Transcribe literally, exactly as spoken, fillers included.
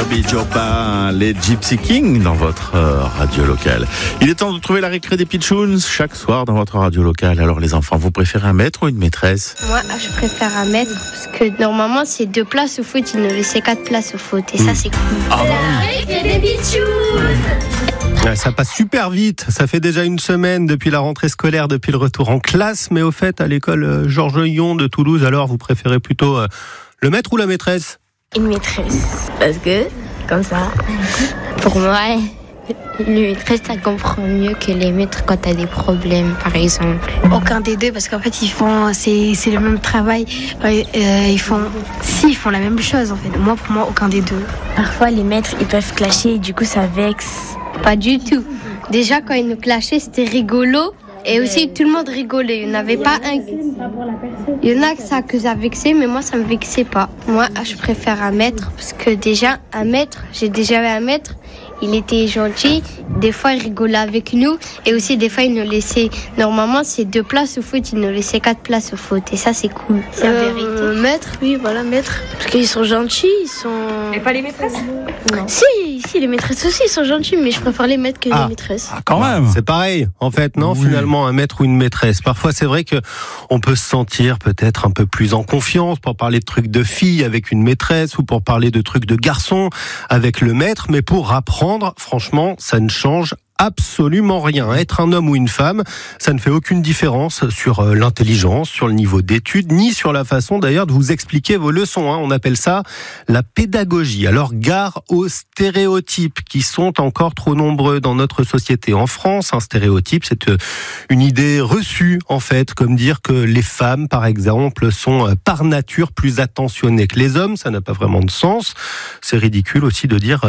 Bobby Jopa, les Gypsy Kings dans votre euh, radio locale. Il est temps de trouver la récré des Pitchouns chaque soir dans votre radio locale. Alors les enfants, vous préférez un maître ou une maîtresse? Moi, je préfère un maître parce que normalement c'est deux places au foot, il nous laissait quatre places au foot et mmh. ça c'est cool. Ah, la récré des Pitchouns. Ça passe super vite, ça fait déjà une semaine depuis la rentrée scolaire, depuis le retour en classe, mais au fait à l'école Georges Yon de Toulouse, alors vous préférez plutôt euh, le maître ou la maîtresse? Une maîtresse, parce que comme ça, pour moi, une maîtresse ça comprend mieux que les maîtres quand t'as des problèmes par exemple. Aucun des deux parce qu'en fait ils font, c'est, c'est le même travail, euh, ils font, si ils font la même chose en fait. Moi pour moi aucun des deux. Parfois les maîtres ils peuvent clasher et du coup ça vexe. Pas du tout. Déjà quand ils nous clashaient c'était rigolo. Et aussi, tout le monde rigolait. Il n'y en avait pas un. Il y en a que ça, que ça vexait, mais moi, ça me vexait pas. Moi, je préfère un maître, parce que déjà, un maître, j'ai déjà eu un maître, il était gentil. Des fois, il rigolait avec nous. Et aussi, des fois, il nous laissait. Normalement, c'est deux places au foot, il nous laissait quatre places au foot. Et ça, c'est cool. C'est la euh, vérité. Maître, oui, voilà, maître. Parce qu'ils sont gentils, ils sont. Et pas les maîtresses? Non. Si, si, les maîtresses aussi, ils sont gentils, mais je préfère les maîtres que ah. les maîtresses. Ah, quand même. C'est pareil, en fait, non, oui. Finalement, un maître ou une maîtresse. Parfois, c'est vrai que on peut se sentir peut-être un peu plus en confiance pour parler de trucs de filles avec une maîtresse ou pour parler de trucs de garçons avec le maître, mais pour apprendre, franchement, ça ne change absolument rien. Être un homme ou une femme, ça ne fait aucune différence sur l'intelligence, sur le niveau d'études, ni sur la façon d'ailleurs de vous expliquer vos leçons. Hein. On appelle ça la pédagogie. Alors gare aux stéréotypes qui sont encore trop nombreux dans notre société. En France, un stéréotype, c'est une idée reçue en fait, comme dire que les femmes, par exemple, sont par nature plus attentionnées que les hommes. Ça n'a pas vraiment de sens. C'est ridicule aussi de dire